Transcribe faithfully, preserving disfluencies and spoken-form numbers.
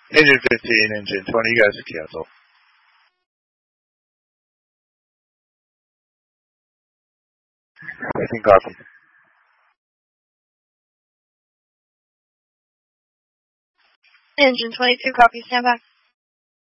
Engine fifteen, engine twenty, you guys can cancel. fifteen copy. Engine twenty-two, copy, stand by.